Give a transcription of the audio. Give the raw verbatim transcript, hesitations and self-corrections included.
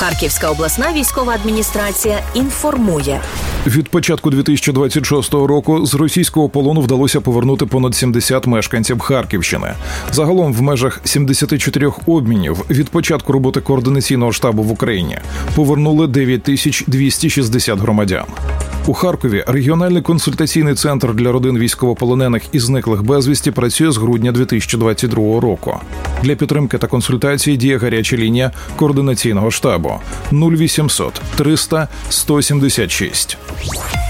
Харківська обласна військова адміністрація інформує. Від початку дві тисячі двадцять шостого року з російського полону вдалося повернути понад сімдесят мешканців Харківщини. Загалом в межах сімдесят чотири обмінів від початку роботи координаційного штабу в Україні повернули дев'ять тисяч двісті шістдесят громадян. У Харкові регіональний консультаційний центр для родин військовополонених і зниклих безвісті працює з грудня дві тисячі двадцять другого року. Для підтримки та консультації діє гаряча лінія координаційного штабу нуль вісімсот триста сто сімдесят шість.